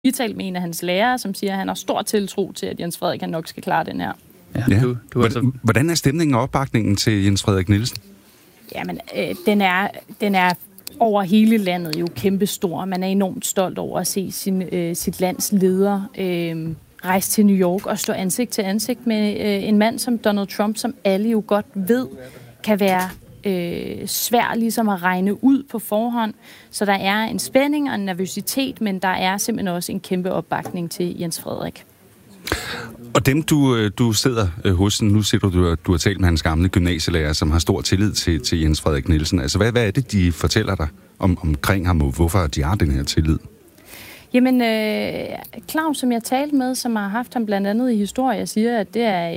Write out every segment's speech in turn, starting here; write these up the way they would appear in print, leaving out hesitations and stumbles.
lige talt med en af hans lærere, som siger, at han har stor tiltro til, at Jens Frederik nok skal klare den her. Ja. Hvordan er stemningen og opbakningen til Jens Frederik Nielsen? Jamen, den er over hele landet jo kæmpestor. Man er enormt stolt over at se sit lands leder rejse til New York og stå ansigt til ansigt med en mand som Donald Trump, som alle jo godt ved kan være svær ligesom at regne ud på forhånd. Så der er en spænding og en nervøsitet, men der er simpelthen også en kæmpe opbakning til Jens Frederik. Og dem, du sidder hos, nu siger du har talt med hans gamle gymnasielærer, som har stor tillid til Jens Frederik Nielsen. Altså, hvad er det, de fortæller dig omkring ham, og hvorfor de har den her tillid? Jamen, Claus, som jeg talte med, som har haft ham blandt andet i historie, siger, at det er,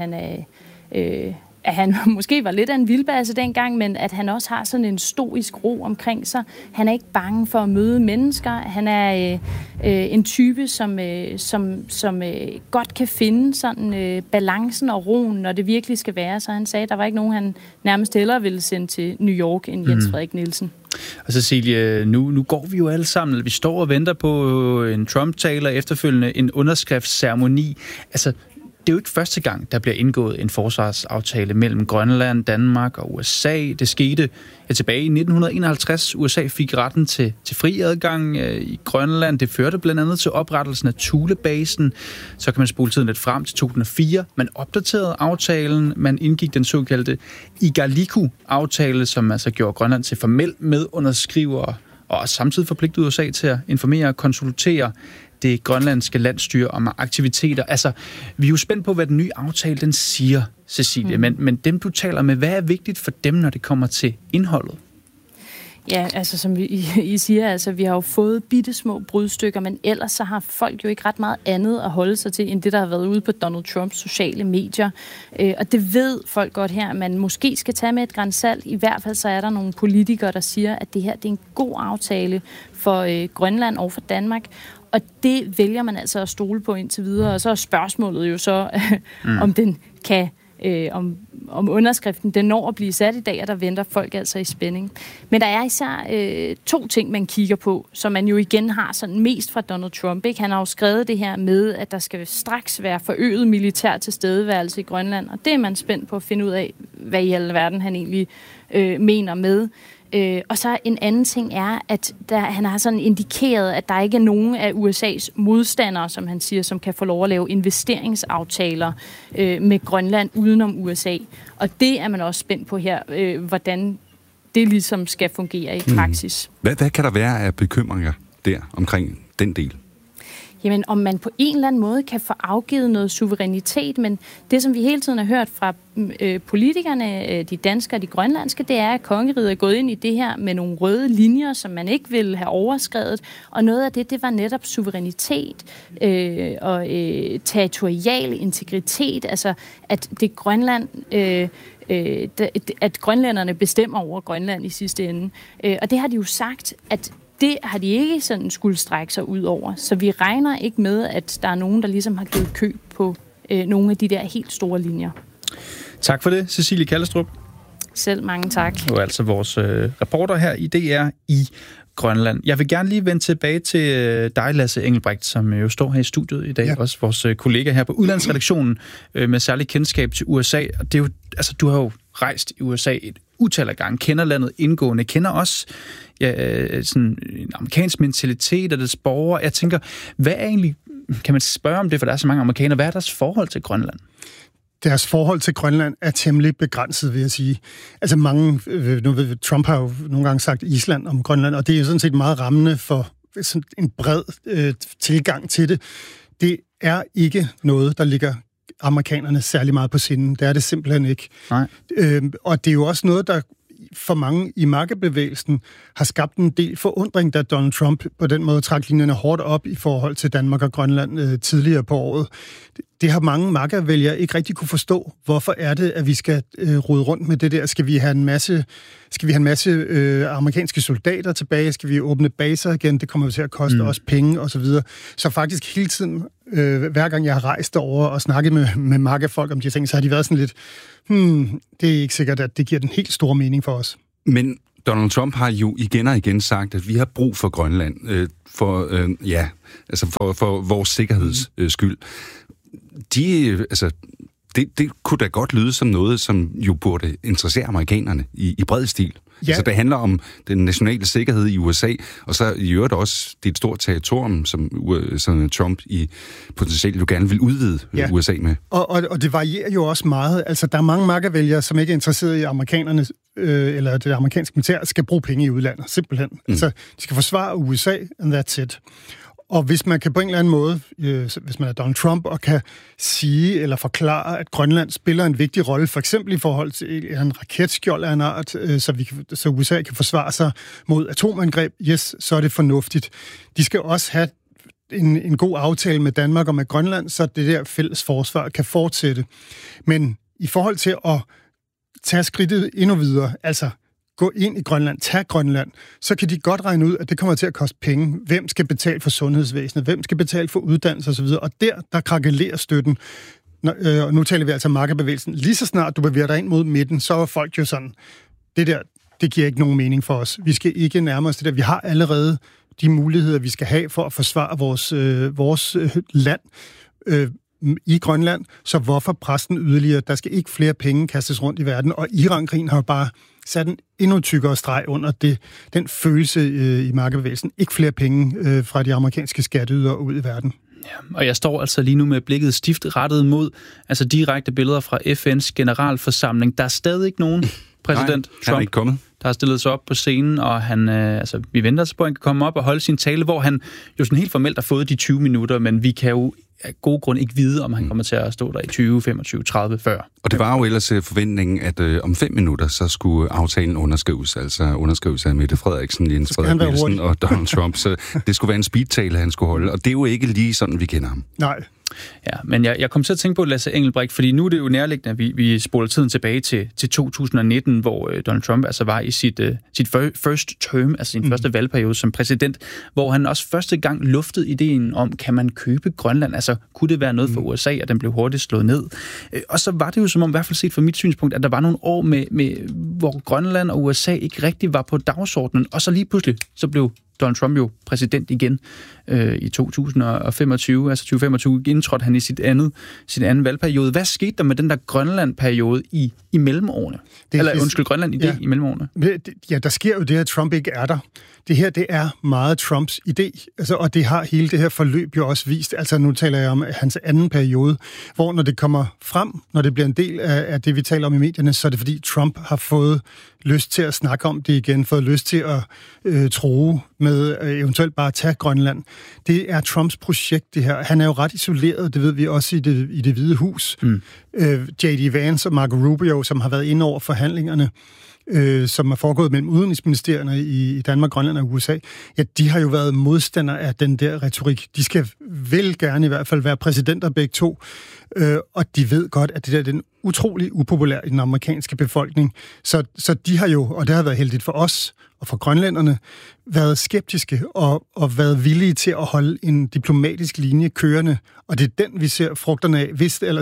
at han måske var lidt af en vildbasse dengang, men at han også har sådan en stoisk ro omkring sig. Han er ikke bange for at møde mennesker. Han er en type, som godt kan finde sådan balancen og roen, når det virkelig skal være. Så han sagde, at der var ikke nogen, han nærmest hellere ville sende til New York end Jens Frederik Nielsen. Og Cecilie, nu går vi jo alle sammen, vi står og venter på en Trump-taler, efterfølgende en underskriftsceremoni. Altså, det er jo ikke første gang, der bliver indgået en forsvarsaftale mellem Grønland, Danmark og USA. Det skete tilbage i 1951. USA fik retten til fri adgang i Grønland. Det førte blandt andet til oprettelsen af Thulebasen. Så kan man spole tiden lidt frem til 2004. Man opdaterede aftalen. Man indgik den såkaldte Igaliku-aftale, som altså gjorde Grønland til formel medunderskriver og samtidig forpligtede USA til at informere og konsultere det grønlandske landsstyre om aktiviteter. Altså, vi er jo spændt på, hvad den nye aftale den siger, Cecilie. Men dem, du taler med, hvad er vigtigt for dem, når det kommer til indholdet? Ja, altså som I siger, altså vi har jo fået bittesmå brudstykker, men ellers så har folk jo ikke ret meget andet at holde sig til, end det, der har været ude på Donald Trumps sociale medier. Og det ved folk godt her, at man måske skal tage med et gran salt. I hvert fald så er der nogle politikere, der siger, at det her det er en god aftale for Grønland og for Danmark. Og det vælger man altså at stole på indtil videre. Og så er spørgsmålet jo så, om den kan... om underskriften den når at blive sat i dag, og der venter folk altså i spænding. Men der er især to ting, man kigger på, som man jo igen har sådan mest fra Donald Trump. Ikke? Han har jo skrevet det her med, at der skal straks være forøget militær tilstedeværelse i Grønland, og det er man spændt på at finde ud af, hvad i alverden han egentlig mener med. Og så en anden ting er, at han har sådan indikeret, at der ikke er nogen af USA's modstandere, som han siger, som kan få lov at lave investeringsaftaler med Grønland udenom USA. Og det er man også spændt på her, hvordan det ligesom skal fungere i praksis. Hvad kan der være af bekymringer der omkring den del? Jamen, om man på en eller anden måde kan få afgivet noget suverænitet, men det, som vi hele tiden har hørt fra politikerne, de danske og de grønlandske, det er, at kongeriget er gået ind i det her med nogle røde linjer, som man ikke ville have overskredet, og noget af det var netop suverænitet og territorial integritet, altså at det Grønland... at grønlænderne bestemmer over Grønland i sidste ende. Og det har de jo sagt, at det har de ikke sådan skulle strække sig ud over. Så vi regner ikke med, at der er nogen, der ligesom har givet køb på nogle af de der helt store linjer. Tak for det, Cecilie Kallestrup. Selv mange tak. Du er altså vores reporter her i DR i Grønland. Jeg vil gerne lige vende tilbage til dig, Lasse Engelbrecht, som jo står her i studiet i dag. Ja. Også vores kollega her på Udlandsredaktionen med særlig kendskab til USA. Og det er jo, altså, du har jo rejst i USA et utal af gange, kender landet indgående, kender også sådan en amerikansk mentalitet og dets borgere. Jeg tænker, hvad er egentlig, kan man spørge om det, for der er så mange amerikanere, hvad er deres forhold til Grønland? Deres forhold til Grønland er temmelig begrænset, vil jeg sige. Altså mange, nu ved Trump har jo nogle gange sagt Island om Grønland, og det er jo sådan set meget rammende for sådan en bred tilgang til det. Det er ikke noget, der ligger amerikanerne særlig meget på sinden. Det er det simpelthen ikke. Nej. Og det er jo også noget, der for mange i makkerbevægelsen har skabt en del forundring, da Donald Trump på den måde trak linjerne hårdt op i forhold til Danmark og Grønland tidligere på året. Det har mange makkervælgere ikke rigtig kunne forstå. Hvorfor er det, at vi skal rode rundt med det der? Skal vi have en masse amerikanske soldater tilbage? Skal vi åbne baser igen? Det kommer til at koste os penge osv. Så faktisk hele tiden, hver gang jeg har rejst over og snakket med makkerfolk om de ting, så har de været sådan lidt, det er ikke sikkert, at det giver den helt store mening for os. Men Donald Trump har jo igen og igen sagt, at vi har brug for Grønland for vores sikkerheds skyld. Det kunne da godt lyde som noget, som jo burde interessere amerikanerne i bred stil. Ja. Altså, det handler om den nationale sikkerhed i USA, og så i øvrigt også, det er et stort territorium, som Trump potentielt jo gerne vil udvide USA med. Og det varierer jo også meget. Altså, der er mange MAGA-vælgere, som ikke er interesseret i amerikanernes eller det amerikanske militær, skal bruge penge i udlandet, simpelthen. Altså, de skal forsvare USA, and that's it. Og hvis man kan på en eller anden måde, hvis man er Donald Trump, og kan sige eller forklare, at Grønland spiller en vigtig rolle, for eksempel i forhold til en raketskjold af en art, så USA kan forsvare sig mod atomangreb, så er det fornuftigt. De skal også have en god aftale med Danmark og med Grønland, så det der fælles forsvar kan fortsætte. Men i forhold til at tage skridtet endnu videre, altså gå ind i Grønland, tage Grønland, så kan de godt regne ud, at det kommer til at koste penge. Hvem skal betale for sundhedsvæsenet? Hvem skal betale for uddannelse osv.? Og der krakelerer støtten. Nu taler vi altså MAGA-bevægelsen. Lige så snart du bevæger dig ind mod midten, så er folk jo sådan, det giver ikke nogen mening for os. Vi skal ikke nærme os det der. Vi har allerede de muligheder, vi skal have for at forsvare vores land i Grønland, så hvorfor præsten yderligere? Der skal ikke flere penge kastes rundt i verden, og Iran-krigen har jo bare sat en endnu tykkere streg under den følelse i MAGA-bevægelsen. Ikke flere penge fra de amerikanske skatteydere ud i verden. Ja, og jeg står altså lige nu med blikket stift rettet mod direkte billeder fra FN's generalforsamling. Der er stadig ikke nogen præsident Trump, han er ikke kommet, der har stillet sig op på scenen, og vi venter så på, at han kan komme op og holde sin tale, hvor han jo sådan helt formelt har fået de 20 minutter, men vi kan jo af god grund ikke vide, om han kommer til at stå der i 20, 25, 30 før. Og det var jo ellers forventningen, at om 5 minutter, så skulle aftalen underskrives, altså underskrives af Mette Frederiksen, Jens Frederik Nielsen og Donald Trump. Så det skulle være en speedtale, han skulle holde, og det er jo ikke lige sådan, vi kender ham. Nej. Ja, men jeg kom til at tænke på Lasse Engelbrecht, fordi nu er det jo nærliggende, at vi spoler tiden tilbage til 2019, hvor Donald Trump altså var i sit first term, altså sin første valgperiode som præsident, hvor han også første gang luftede ideen om, kan man købe Grønland? Altså, kunne det være noget for USA, og den blev hurtigt slået ned? Og så var det jo som om, i hvert fald set fra mit synspunkt, at der var nogle år, hvor Grønland og USA ikke rigtig var på dagsordenen, og så lige pludselig, så blev Donald Trump jo præsident igen i 2025, altså 2025 indtrådte han i sin anden valgperiode. Hvad skete der med den der Grønland-periode i mellemårene? Grønland-idé i mellemårene? Ja, der sker jo det, at Trump ikke er der. Det her, det er meget Trumps idé, altså, og det har hele det her forløb jo også vist. Altså, nu taler jeg om hans anden periode, hvor når det kommer frem, når det bliver en del af det, vi taler om i medierne, så er det fordi Trump har fået lyst til at snakke om det igen, fået lyst til at true med eventuelt bare at tage Grønland. Det er Trumps projekt, det her. Han er jo ret isoleret, det ved vi også i det Hvide Hus. J.D. Vance og Marco Rubio, som har været inde over forhandlingerne, som er foregået mellem udenrigsministerierne i Danmark, Grønland og USA, ja, de har jo været modstandere af den der retorik. De vil gerne i hvert fald være præsidenter begge to, og de ved godt, at det der er den utrolig upopulær i den amerikanske befolkning. Så de har jo, og det har været heldigt for os og for grønlænderne, været skeptiske og været villige til at holde en diplomatisk linje kørende, og det er den, vi ser frugterne af, hvis ellers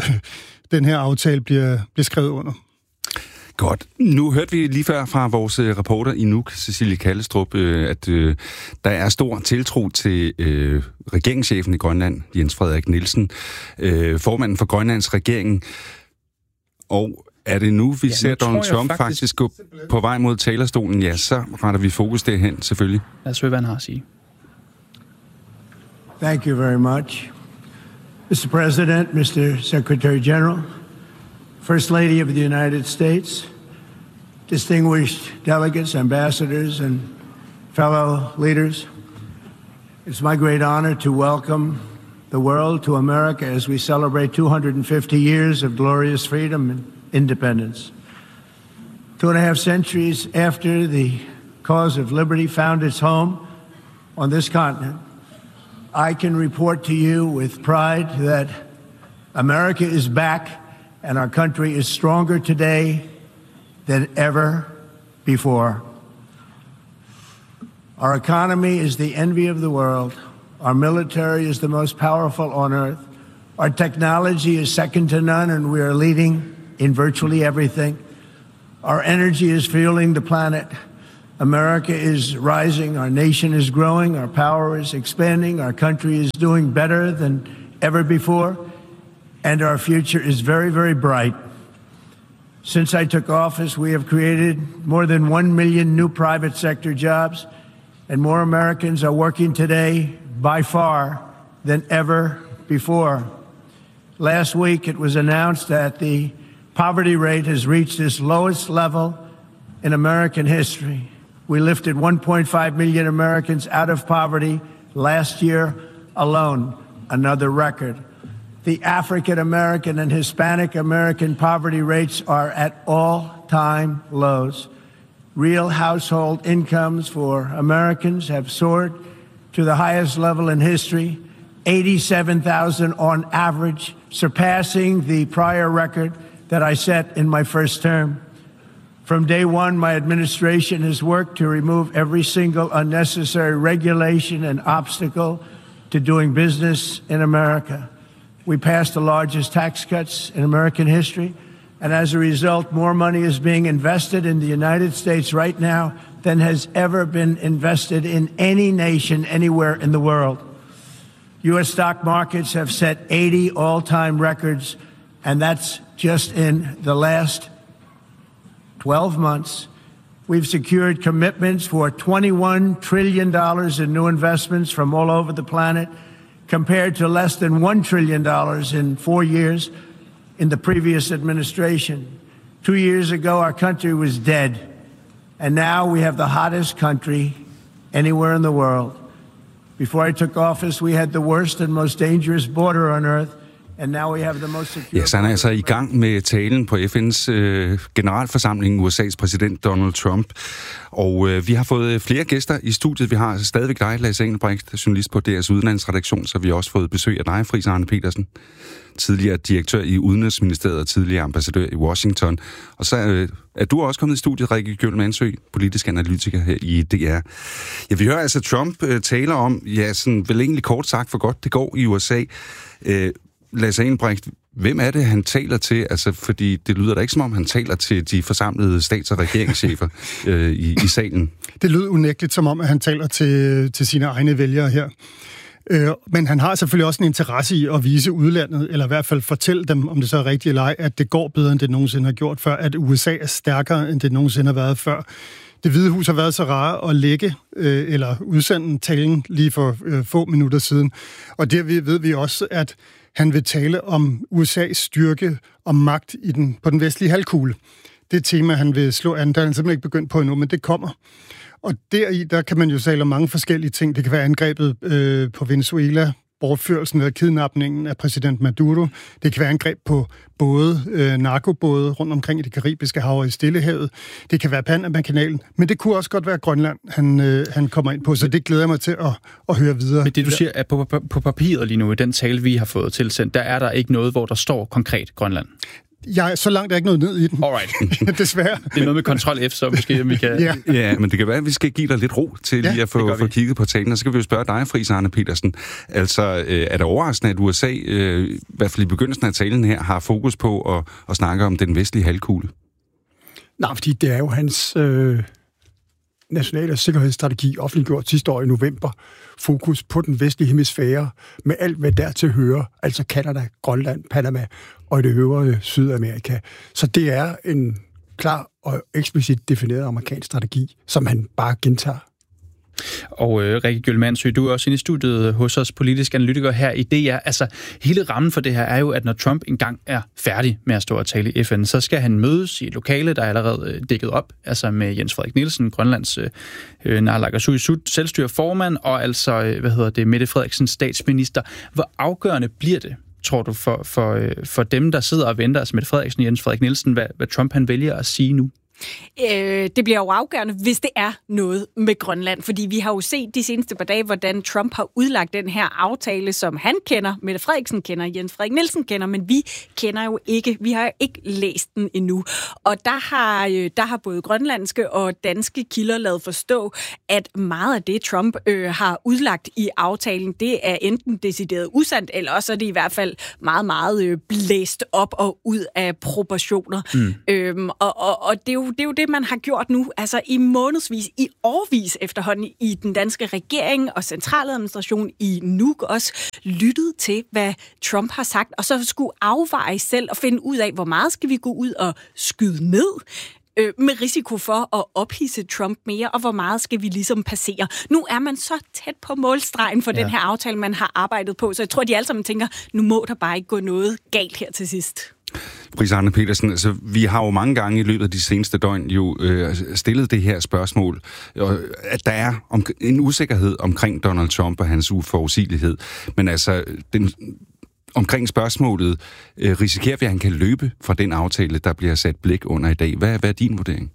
den her aftale bliver skrevet under. Godt. Nu hørte vi lige før fra vores reporter i Nuuk, Cecilie Kallestrup, at der er stor tiltro til regeringschefen i Grønland, Jens Frederik Nielsen, formanden for Grønlands regering. Og er det nu, vi ser Donald Trump faktisk gå på vej mod talerstolen, ja, så retter vi fokus derhen, selvfølgelig. Lad os høre, hvad han har at sige. Thank you very much. Mr. President, Mr. Secretary General, First Lady of the United States, distinguished delegates, ambassadors, and fellow leaders, it's my great honor to welcome the world to America as we celebrate 250 years of glorious freedom and independence. 2.5 centuries after the cause of liberty found its home on this continent, I can report to you with pride that America is back and our country is stronger today than ever before. Our economy is the envy of the world. Our military is the most powerful on earth. Our technology is second to none, and we are leading in virtually everything. Our energy is fueling the planet. America is rising, our nation is growing, our power is expanding, our country is doing better than ever before, and our future is very, very bright. Since I took office, we have created more than 1 million new private sector jobs, and more Americans are working today by far than ever before. Last week, it was announced that the poverty rate has reached its lowest level in American history. We lifted 1.5 million Americans out of poverty last year alone, another record. The African American and Hispanic American poverty rates are at all-time lows. Real household incomes for Americans have soared to the highest level in history, $87,000 on average, surpassing the prior record that I set in my first term. From day one, my administration has worked to remove every single unnecessary regulation and obstacle to doing business in America. We passed the largest tax cuts in American history, and as a result, more money is being invested in the United States right now than has ever been invested in any nation anywhere in the world. U.S. stock markets have set 80 all-time records, and that's just in the last 12 months. We've secured commitments for $21 trillion in new investments from all over the planet, compared to less than $1 trillion in 4 years in the previous administration. 2 years ago, our country was dead, and now we have the hottest country anywhere in the world. Before I took office, we had the worst and most dangerous border on earth, and now we have the most secure... Ja, så han er altså i gang med talen på FN's generalforsamling, USA's præsident Donald Trump. Og vi har fået flere gæster i studiet. Vi har stadigvæk dig, Lasse Engelbrecht, journalist på DR's udenlandsredaktion, så vi har også fået besøg af dig, Friis Arne Petersen, tidligere direktør i Udenrigsministeriet og tidligere ambassadør i Washington. Og så er du også kommet i studiet, Rikke Gjøl-Mansø, politisk analytiker her i DR. Ja, vi hører altså Trump taler om, ja, sådan vel egentlig kort sagt, for godt det går i USA. Lasse Engelbrecht, hvem er det, han taler til? Altså, fordi det lyder da ikke, som om han taler til de forsamlede stats- og regeringschefer i salen. Det lyder unægteligt, som om at han taler til sine egne vælgere her. Men han har selvfølgelig også en interesse i at vise udlandet, eller i hvert fald fortælle dem, om det så er rigtigt eller ej, at det går bedre, end det nogensinde har gjort før, at USA er stærkere, end det nogensinde har været før. Det Hvide Hus har været så rare at lægge eller udsende talen lige for få minutter siden. Og der ved vi også, at han vil tale om USA's styrke og magt på den vestlige halvkugle. Det er tema, han vil slå an. Der er han simpelthen ikke begyndt på endnu, men det kommer. Og der kan man jo tale om mange forskellige ting. Det kan være angrebet på Venezuela, bortførelsen eller kidnapningen af præsident Maduro. Det kan være angreb på narkobåde rundt omkring i det karibiske hav og i Stillehavet. Det kan være Panama-kanalen, men det kunne også godt være Grønland, han kommer ind på, så det glæder jeg mig til at høre videre. Men det, du siger, er på papiret lige nu, i den tale, vi har fået tilsendt, der er der ikke noget, hvor der står konkret Grønland. Så langt er ikke noget ned i den. Alright. Desværre. Det er noget med Ctrl F, så måske vi kan... Ja, men det kan være, at vi skal give dig lidt ro til lige at få kigget på talen, og så kan vi jo spørge dig, Friis Arne Petersen. Altså, er det overraskende, at USA, i hvert fald i begyndelsen af talen her, har fokus på at snakke om den vestlige halvkugle? Nej, fordi det er jo hans nationale sikkerhedsstrategi, offentliggjort sidste år i november, fokus på den vestlige hemisfære, med alt, hvad dertil hører, altså Canada, Grønland, Panama og i det øvrige Sydamerika. Så det er en klar og eksplicit defineret amerikansk strategi, som han bare gentager. Og Rikke Gjøl-Mansø, du er også inde i studiet hos os, politisk analytiker her i DR. Altså, hele rammen for det her er jo, at når Trump engang er færdig med at stå og tale i FN, så skal han mødes i et lokale, der er allerede dækket op, altså med Jens Frederik Nielsen, Grønlands naalakkersuisut selvstyreformand, og altså, Mette Frederiksen, statsminister. Hvor afgørende bliver det, tror du, for dem, der sidder og venter, altså Mette Frederiksen og Jens Frederik Nielsen, hvad Trump han vælger at sige nu? Det bliver jo afgørende, hvis det er noget med Grønland, fordi vi har jo set de seneste par dage, hvordan Trump har udlagt den her aftale, som han kender, Mette Frederiksen kender, Jens Frederik Nielsen kender, men vi kender jo ikke, vi har ikke læst den endnu. Og der har både grønlandske og danske kilder lavet forstå, at meget af det, Trump har udlagt i aftalen, det er enten decideret usandt, eller også er det i hvert fald meget, meget blæst op og ud af proportioner. Og det er jo er jo det, man har gjort nu, altså i månedsvis, i årvis efterhånden i den danske regering og centraladministration i Nuuk også lyttet til, hvad Trump har sagt, og så skulle afveje selv og finde ud af, hvor meget skal vi gå ud og skyde ned, med risiko for at ophidse Trump mere, og hvor meget skal vi ligesom passere. Nu er man så tæt på målstregen for den her aftale, man har arbejdet på, så jeg tror, de alle sammen tænker, nu må der bare ikke gå noget galt her til sidst. Friis Arne Petersen, altså, vi har jo mange gange i løbet af de seneste døgn jo stillet det her spørgsmål, at der er en usikkerhed omkring Donald Trump og hans uforudsigelighed, men altså omkring spørgsmålet, risikerer vi, at han kan løbe fra den aftale, der bliver sat blik under i dag? Hvad er din vurdering?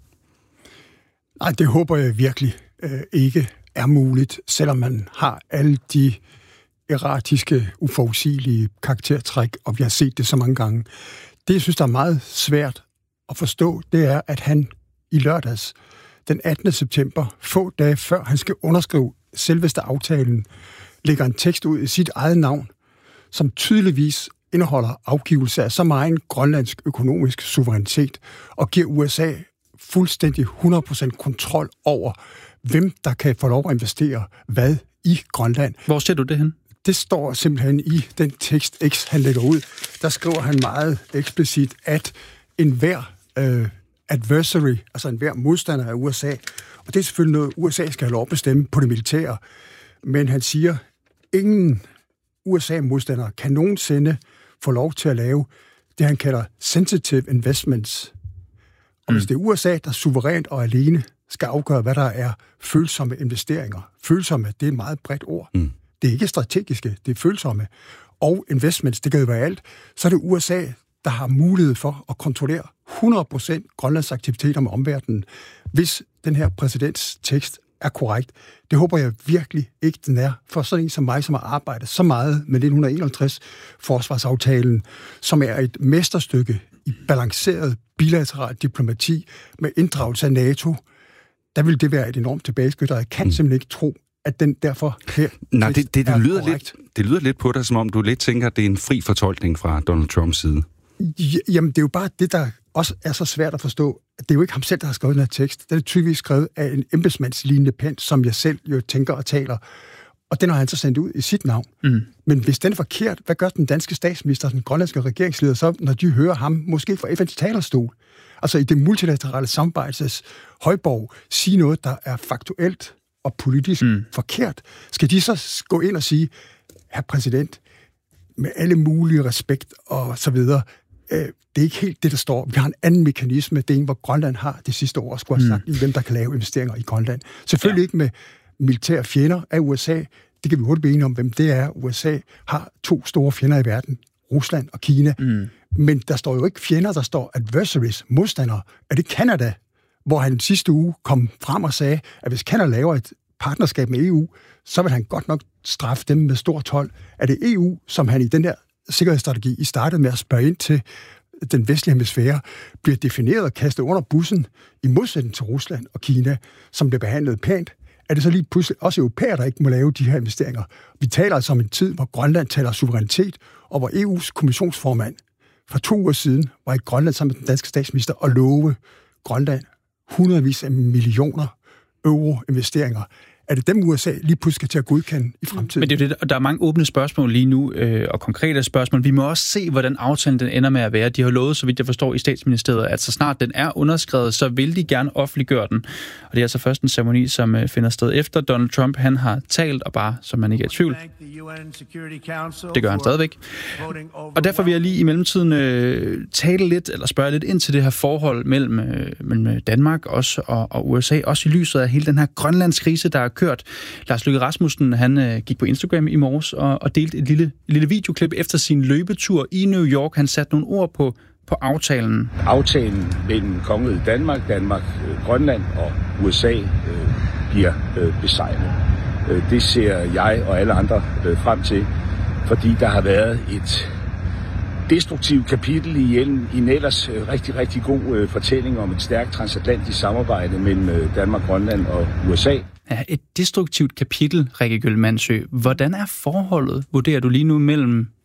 Nej, det håber jeg virkelig ikke er muligt, selvom man har alle de erratiske, uforudsigelige karaktertræk, og vi har set det så mange gange. Det, jeg synes, der er meget svært at forstå, det er, at han i lørdags, den 18. september, få dage før han skal underskrive selveste aftalen, lægger en tekst ud i sit eget navn, som tydeligvis indeholder afgivelse af så meget grønlandsk økonomisk suverænitet og giver USA fuldstændig 100% kontrol over, hvem der kan få lov at investere hvad i Grønland. Hvor ser du det hen? Det står simpelthen i den tekst, X han lægger ud. Der skriver han meget eksplicit, at enhver adversary, altså enhver modstander af USA, og det er selvfølgelig noget, USA skal have lov at bestemme på det militære, men han siger, ingen USA-modstandere kan nogensinde få lov til at lave det, han kalder sensitive investments. Og hvis det er USA, der suverænt og alene skal afgøre, hvad der er følsomme investeringer. Følsomme, det er et meget bredt ord. Det er ikke strategiske, det er følsomme. Og investments, det kan jo være alt. Så er det USA, der har mulighed for at kontrollere 100% Grønlands aktiviteter med omverdenen, hvis den her præsidents tekst er korrekt. Det håber jeg virkelig ikke, den er. For sådan en som mig, som har arbejdet så meget med 1951 forsvarsaftalen, som er et mesterstykke i balanceret bilateral diplomati med inddragelse af NATO, der vil det være et enormt tilbageskridt, og jeg kan simpelthen ikke tro, at den derfor her Nej, det lyder lidt på dig, som om du lidt tænker, at det er en fri fortolkning fra Donald Trumps side. Jamen, det er jo bare det, der også er så svært at forstå. Det er jo ikke ham selv, der har skrevet den her tekst. Den er tydeligvis skrevet af en embedsmandslignende pen, som jeg selv jo tænker og taler. Og den har han så sendt ud i sit navn. Men hvis den er forkert, hvad gør den danske statsminister, den grønlandske regeringsleder, så når de hører ham, måske fra FN's talerstol, altså i det multilaterale samarbejdes højborg, sige noget, der er faktuelt og politisk forkert, skal de så gå ind og sige, herr præsident, med alle mulige respekt og så videre, det er ikke helt det, der står. Vi har en anden mekanisme, det er en, hvor Grønland har det sidste år, skulle have sagt, hvem der kan lave investeringer i Grønland. Selvfølgelig ikke med militære fjender af USA, det kan vi hurtigt blive enige om, hvem det er. USA har 2 store fjender i verden, Rusland og Kina. Men der står jo ikke fjender, der står adversaries, modstandere. Er det Canada, hvor han sidste uge kom frem og sagde, at hvis Canada laver et partnerskab med EU, så vil han godt nok straffe dem med stor told. Er det EU, som han i den der sikkerhedsstrategi i startede med at spørge ind til den vestlige hemisfære, bliver defineret og kastet under bussen i modsætning til Rusland og Kina, som bliver behandlet pænt? Er det så lige pludselig også europæer, der ikke må lave de her investeringer? Vi taler altså om en tid, hvor Grønland taler suverænitet, og hvor EU's kommissionsformand for 2 uger siden var i Grønland sammen med den danske statsminister og love Grønland hundredvis af millioner euro investeringer. Er det dem, USA lige pludselig skal til at godkende i fremtiden? Men det er det, der er mange åbne spørgsmål lige nu, og konkrete spørgsmål. Vi må også se, hvordan aftalen den ender med at være. De har lovet, så vidt jeg forstår, i statsministeriet, at så snart den er underskrevet, så vil de gerne offentliggøre den. Og det er altså først en ceremoni, som finder sted efter Donald Trump. Han har talt, og bare, så man ikke er i tvivl, det gør han stadigvæk. Og derfor vil jeg lige i mellemtiden tale lidt, eller spørge lidt ind til det her forhold mellem Danmark også og USA, også i lyset af hele den her Grønlandskrise, der er kørt. Lars Løkke Rasmussen, han gik på Instagram i morges og delte et lille videoklip efter sin løbetur i New York. Han satte nogle ord på aftalen. Aftalen mellem kongeriget Danmark, Grønland og USA bliver besejlet. Det ser jeg og alle andre frem til, fordi der har været et destruktivt kapitel i en ellers rigtig, rigtig god fortælling om et stærkt transatlantisk samarbejde mellem Danmark, Grønland og USA. Ja, et destruktivt kapitel, Rikke Gyldmandsø. Hvordan er forholdet, vurderer du lige nu, mellem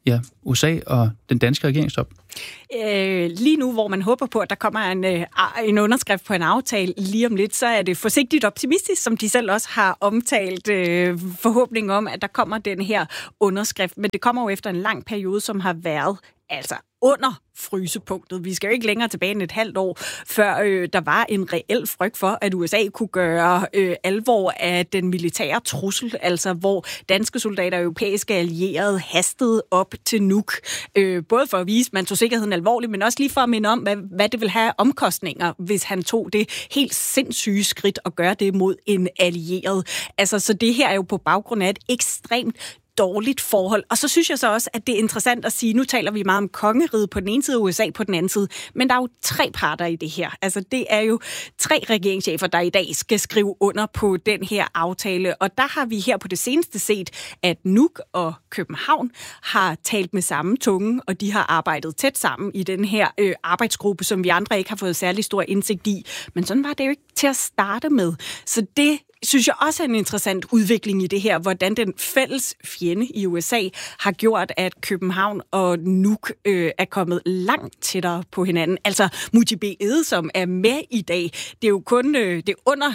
USA og den danske regeringstop? Lige nu, hvor man håber på, at der kommer en underskrift på en aftale lige om lidt, så er det forsigtigt optimistisk, som de selv også har omtalt forhåbning om, at der kommer den her underskrift. Men det kommer jo efter en lang periode, som har været under frysepunktet. Vi skal jo ikke længere tilbage end et halvt år, før der var en reel frygt for, at USA kunne gøre alvor af den militære trussel, altså hvor danske soldater og europæiske allierede hastede op til Nuuk. Både for at vise, at man tog sikkerheden alvorligt, men også lige for at minde om, hvad det vil have omkostninger, hvis han tog det helt sindssyge skridt at gøre det mod en allieret. Altså, så det her er jo på baggrund af et ekstremt dårligt forhold. Og så synes jeg så også, at det er interessant at sige, nu taler vi meget om kongeriget på den ene side og USA på den anden side, men der er jo 3 parter i det her. Altså det er jo 3 regeringschefer, der i dag skal skrive under på den her aftale, og der har vi her på det seneste set, at Nuuk og København har talt med samme tunge, og de har arbejdet tæt sammen i den her arbejdsgruppe, som vi andre ikke har fået særlig stor indsigt i. Men sådan var det jo ikke til at starte med. Så det synes jeg også er en interessant udvikling i det her, hvordan den fælles fjende i USA har gjort, at København og Nuuk er kommet langt tættere på hinanden. Altså Mujibur Egede, som er med i dag, det er jo kun det under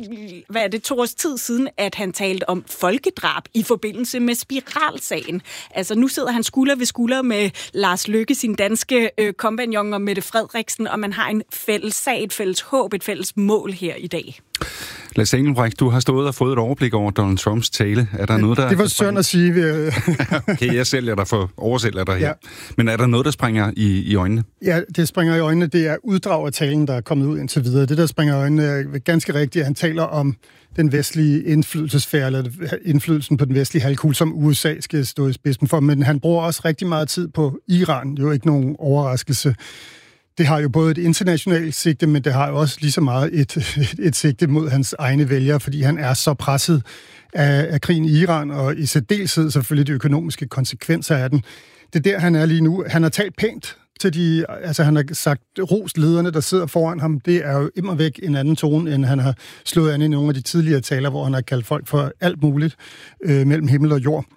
2 års tid siden, at han talte om folkedrab i forbindelse med spiralsagen. Altså nu sidder han skulder ved skulder med Lars Løkke, sin danske kompagnon, og Mette Frederiksen, og man har en fælles sag, et fælles håb, et fælles mål her i dag. Lasse Engelbrecht, du har stået og fået et overblik over Donald Trumps tale. Er der noget, der... Det var synd at sige. Okay, jeg sælger dig for oversælger dig her. Ja. Men er der noget, der springer i øjnene? Ja, det springer i øjnene. Det er uddrag af talen, der er kommet ud indtil videre. Det, der springer i øjnene, er ganske rigtigt. Han taler om den vestlige indflydelsesfære, eller indflydelsen på den vestlige halvkugle, som USA skal stå i spidsen for. Men han bruger også rigtig meget tid på Iran. Jo ikke nogen overraskelse. Det har jo både et internationalt sigte, men det har jo også lige så meget et sigte mod hans egne vælgere, fordi han er så presset af krigen i Iran, og i særdeleshed selvfølgelig de økonomiske konsekvenser af den. Det er der, han er lige nu. Han har talt pænt til han har sagt, rost lederne, der sidder foran ham. Det er jo immervæk en anden tone, end han har slået an i nogle af de tidligere taler, hvor han har kaldt folk for alt muligt mellem himmel og jord.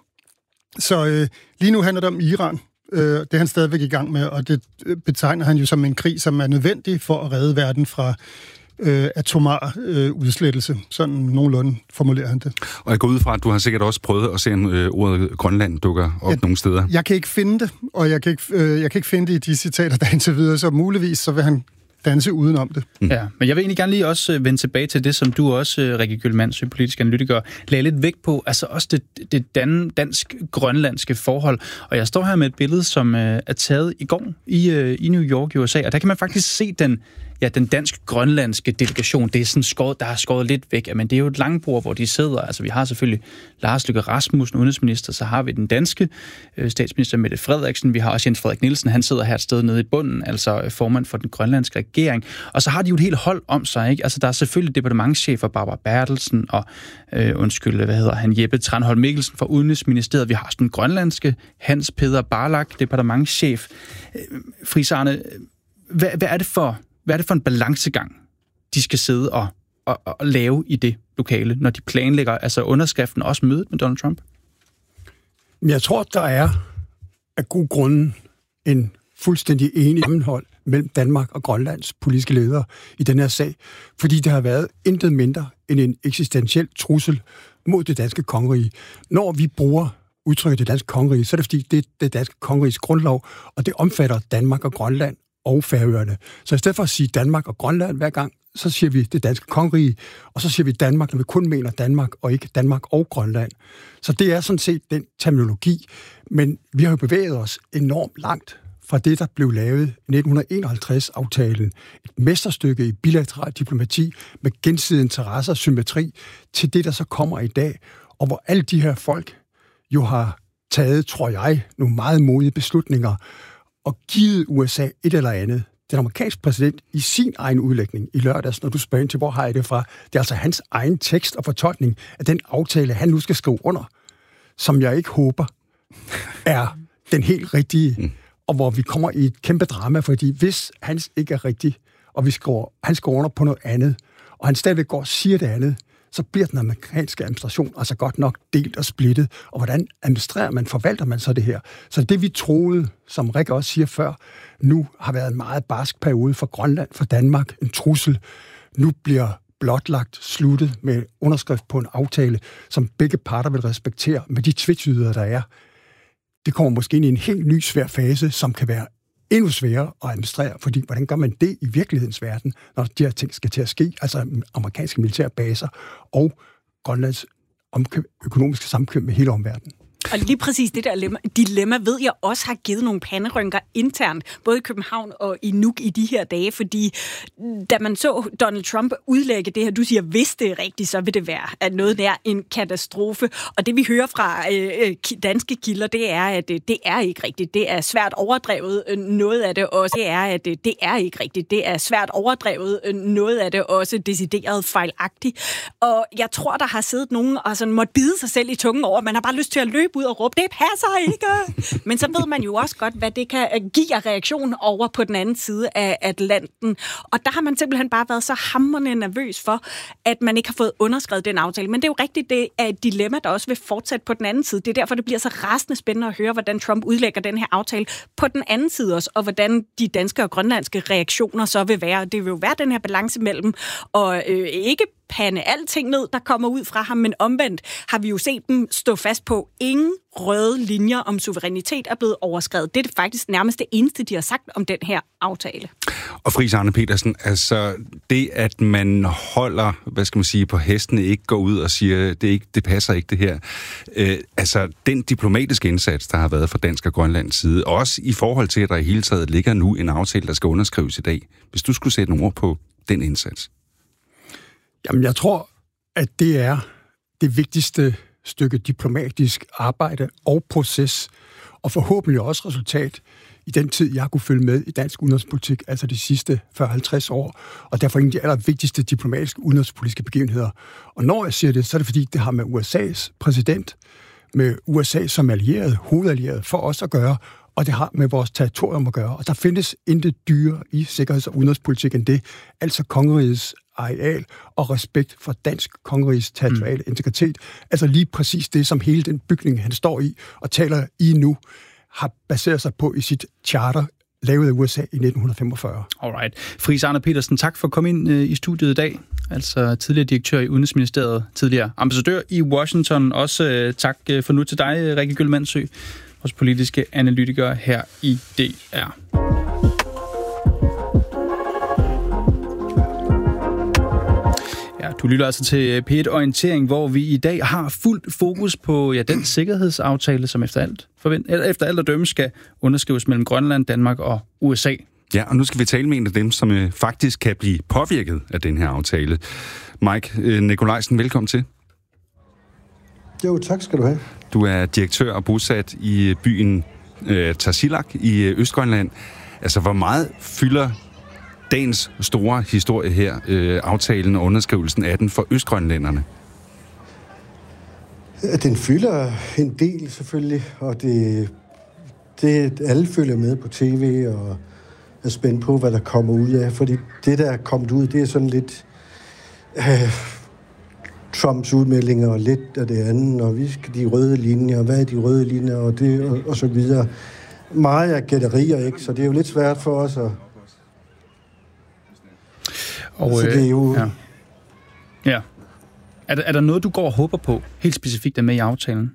Så lige nu handler det om Iran. Det er han stadigvæk i gang med, og det betegner han jo som en krig, som er nødvendig for at redde verden fra atomar udslettelse. Sådan nogenlunde formulerer han det. Og jeg går ud fra, at du har sikkert også prøvet at se, ordet Grønland dukker op nogle steder. Jeg kan ikke finde det, og jeg kan ikke finde det i de citater, der indtil videre, så muligvis så vil han danse udenom det. Ja, men jeg vil egentlig gerne lige også vende tilbage til det, som du også, Rikke Gyldmann, politisk analytiker, lagde lidt vægt på, altså også det dansk-grønlandske forhold. Og jeg står her med et billede, som er taget i går i New York i USA, og der kan man faktisk se den dansk-grønlandske delegation. Det er sådan der er skåret lidt væk, men det er jo et langbord, hvor de sidder. Altså vi har selvfølgelig Lars Løkke Rasmussen, udenrigsminister, så har vi den danske statsminister Mette Frederiksen, vi har også Jens Frederik Nielsen, han sidder her et sted nede i bunden, altså formand for den grønlandske regering. Og så har de jo et helt hold om sig, ikke? Altså der er selvfølgelig departementschefer Barbara Bertelsen og Jeppe Tranholm Mikkelsen fra Udenrigsministeriet. Vi har også den grønlandske Hans Peder Barlak, departementschef. Friis Arne, hvad er det for en balancegang, de skal sidde og lave i det lokale, når de planlægger altså underskriften også mødet med Donald Trump? Jeg tror, der er af god grunde en fuldstændig enig sammenhold mellem Danmark og Grønlands politiske ledere i den her sag, fordi der har været intet mindre end en eksistentiel trussel mod det danske kongerige. Når vi bruger udtrykket det danske kongerige, så er det fordi, det er det danske kongeriges grundlov, og det omfatter Danmark og Grønland og Færøerne. Så i stedet for at sige Danmark og Grønland hver gang, så siger vi det danske kongerige, og så siger vi Danmark, når vi kun mener Danmark, og ikke Danmark og Grønland. Så det er sådan set den terminologi, men vi har jo bevæget os enormt langt fra det, der blev lavet i 1951-aftalen, et mesterstykke i bilateral diplomati med gensidig interesse og symmetri, til det, der så kommer i dag, og hvor alle de her folk jo har taget, tror jeg, nogle meget modige beslutninger, og givet USA et eller andet. Den amerikanske præsident i sin egen udlægning i lørdags, når du spørger ind til, hvor har jeg det fra, det er altså hans egen tekst og fortolkning af den aftale, han nu skal skrive under, som jeg ikke håber er den helt rigtige, og hvor vi kommer i et kæmpe drama, fordi hvis hans ikke er rigtig, og han skriver under på noget andet, og han stadigvæk går og siger det andet, så bliver den amerikanske administration altså godt nok delt og splittet. Og hvordan administrerer man, forvalter man så det her? Så det vi troede, som Rikke også siger før, nu har været en meget barsk periode for Grønland, for Danmark, en trussel. Nu bliver blotlagt, sluttet med underskrift på en aftale, som begge parter vil respektere med de tvetydigheder, der er. Det kommer måske ind i en helt ny svær fase, som kan være endnu sværere at administrere, fordi hvordan gør man det i virkelighedens verden, når de her ting skal til at ske, altså amerikanske militære baser og Grønlands økonomiske samkvem med hele omverdenen. Og lige præcis det der dilemma ved jeg også har givet nogle panderynker internt, både i København og i Nuuk i de her dage, fordi da man så Donald Trump udlægge det her, du siger, hvis det er rigtigt, så vil det være noget der en katastrofe. Og det vi hører fra danske kilder, det er, at det er ikke rigtigt. Det er svært overdrevet. Noget af det også er, at det er ikke rigtigt. Det er svært overdrevet. Noget af det også decideret fejlagtigt. Og jeg tror, der har siddet nogen og sådan måtte bide sig selv i tungen over, man har bare lyst til at løbe ud og råbe, det passer ikke. Men så ved man jo også godt, hvad det kan give af reaktion over på den anden side af Atlanten. Og der har man simpelthen bare været så hamrende nervøs for, at man ikke har fået underskrevet den aftale. Men det er jo rigtigt, det er et dilemma, der også vil fortsætte på den anden side. Det er derfor, det bliver så rasende spændende at høre, hvordan Trump udlægger den her aftale på den anden side også, og hvordan de danske og grønlandske reaktioner så vil være. Det vil jo være den her balance mellem, og ikke pande alting ned, der kommer ud fra ham, men omvendt har vi jo set dem stå fast på, ingen røde linjer om suverænitet er blevet overskrevet. Det er faktisk nærmest det eneste, de har sagt om den her aftale. Og Friis Arne Petersen, altså det, at man holder, hvad skal man sige, på hestene, ikke går ud og siger, det passer ikke det her. Altså den diplomatiske indsats, der har været fra dansk og Grønlands side, også i forhold til, at der i hele taget ligger nu en aftale, der skal underskrives i dag. Hvis du skulle sætte nogle ord på den indsats. Jamen, jeg tror, at det er det vigtigste stykke diplomatisk arbejde og proces, og forhåbentlig også resultat i den tid, jeg kunne følge med i dansk udenrigspolitik, altså de sidste 40-50 år, og derfor en af de allervigtigste diplomatiske udenrigspolitiske begivenheder. Og når jeg siger det, så er det fordi, det har med USA's præsident, med USA som allieret, hovedallieret for os at gøre, og det har med vores territorium at gøre. Og der findes intet dyre i sikkerheds- og udenrigspolitik end det, altså kongerigets areal og respekt for dansk kongerigs territoriale integritet. Altså lige præcis det, som hele den bygning, han står i og taler i nu, har baseret sig på i sit charter, lavet af USA i 1945. Alright. Friis Arne Petersen, tak for at komme ind i studiet i dag. Altså tidligere direktør i Udenrigsministeriet, tidligere ambassadør i Washington. Også tak for nu til dig, Rikke Gyldmandsø, vores politiske analytiker her i DR. Du lytter altså til P1 Orientering, hvor vi i dag har fuldt fokus på den sikkerhedsaftale, som efter alt at dømme skal underskrives mellem Grønland, Danmark og USA. Ja, og nu skal vi tale med en af dem, som faktisk kan blive påvirket af den her aftale. Mike Nikolajsen, velkommen til. Jo, tak skal du have. Du er direktør og bosat i byen Tasiilaq i Østgrønland. Altså, hvor meget fylder dagens store historie her, aftalen og underskrivelsen af den for østgrønlænderne? Den fylder en del selvfølgelig, og det alle følger med på tv og er spændt på, hvad der kommer ud af. Fordi det, der er kommet ud, det er sådan lidt Trumps udmeldinger og lidt af det andet, og vi skal de røde linjer, hvad er de røde linjer, og det og så videre. Meget er gætterier, ikke? Så det er jo lidt svært for os at... Og, så det er jo... Ja. Er der noget, du går og håber på, helt specifikt er med i aftalen?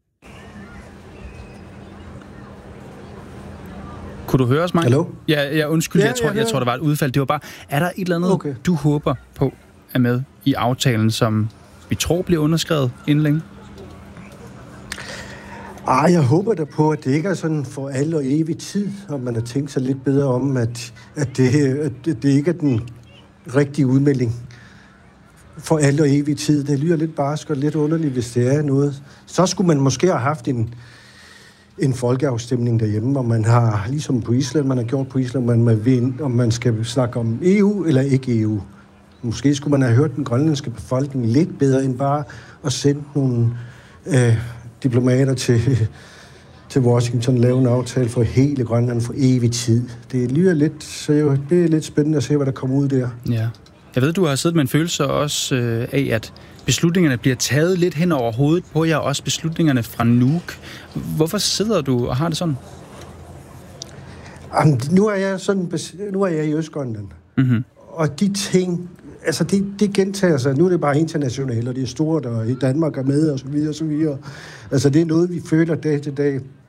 Kunne du høre os, Mike? Hallo? Ja, undskyld, jeg tror, der var et udfald. Det var bare, er der et eller andet, du håber på er med i aftalen, som vi tror bliver underskrevet inden længe? Jeg håber da på, at det ikke er sådan for alle og evig tid, og man har tænkt sig lidt bedre om, at det ikke er den rigtige udmelding for alle og evig tid. Det lyder lidt barsk og lidt underligt, hvis det er noget. Så skulle man måske have haft en folkeafstemning derhjemme, hvor man har, ligesom på Island, man har gjort på Island, om man skal snakke om EU eller ikke EU. Måske skulle man have hørt den grønlandske befolkning lidt bedre, end bare at sende nogle diplomater til Washington, lave en aftale for hele Grønland for evig tid. Det lyder lidt, så det er lidt spændende at se, hvad der kommer ud der. Ja. Jeg ved, du har siddet med en følelse også af, at beslutningerne bliver taget lidt hen over hovedet på jer, også beslutningerne fra Nuuk. Hvorfor sidder du og har det sådan? Nu er jeg i Østgrønland. Mm-hmm. Og de ting, altså det gentager sig. Nu er det bare internationalt, og det er stort, og Danmark er med, og så videre, og så videre. Altså det er noget, vi føler dag til dag.